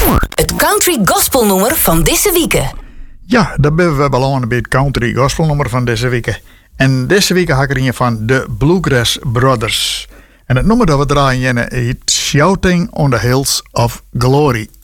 Het country gospelnummer van deze week. Ja, dat ben we belangrijk bij het country gospelnummer van deze week. En deze week ga ik er een van de Bluegrass Brothers. En het nummer dat we draaien heet Shouting on the Hills of Glory.